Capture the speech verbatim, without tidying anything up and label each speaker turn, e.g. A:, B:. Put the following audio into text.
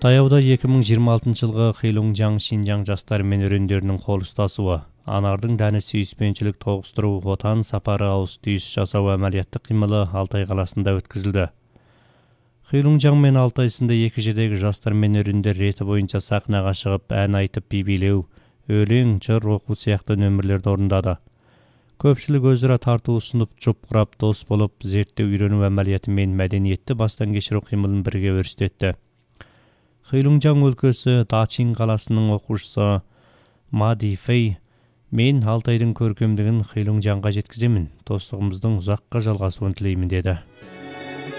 A: Таяуда эки миң жыйырма алтынчы жылғы Хилунжаң Шинжаң жастары мен өрөндөрүнүн кол устасуы, анардын дәни сүйүспенчилик тогуштуруу отан сапары ауыз түйүс жасоо амалияттык кыймылы Алтай каласында өткөзүлдү. Хилунжаң мен Алтай сынды эки жердеги жастар мен өрөндөр рети боюнча сахнага чыгып, ән айтып бий бийлөө, өлең, жыр окуу сыяктуу нөмүрлөрдү орундады. Көпчүлүк өзүрө тартуу сунуп, жоп курап, дос болуп, зерттөө үйрөнүү амалияты менен мәдениетти баштан кечирүү кыймылын бирге өрүстөттү. Хилунжаң өлкөсү Дачин каласынын окуучусу Ма Дифей: "Мен Алтайдын көркөмдүгүн Хилунжаңга жеткиземин, достугубуздун узакка жалгасуун тилеймин" деди.